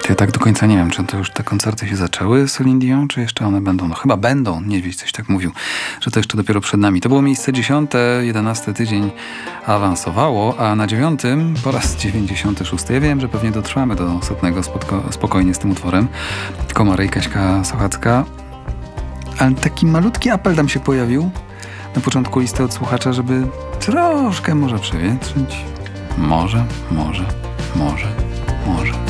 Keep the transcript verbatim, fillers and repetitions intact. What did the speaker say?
Ja tak do końca nie wiem, czy to już te koncerty się zaczęły z Celine Dion, czy jeszcze one będą? No chyba będą, Niedźwiedź coś tak mówił, że to jeszcze dopiero przed nami. To było miejsce dziesiąte, jedenasty tydzień awansowało, a na dziewiątym po raz dziewięćdziesiąty szósty. Ja wiem, że pewnie dotrwamy do setnego spotko- spokojnie z tym utworem. Komary i Kaśka Sochacka. Ale taki malutki apel tam się pojawił na początku listy od słuchacza, żeby troszkę może przewietrzyć. Może, może, może, może.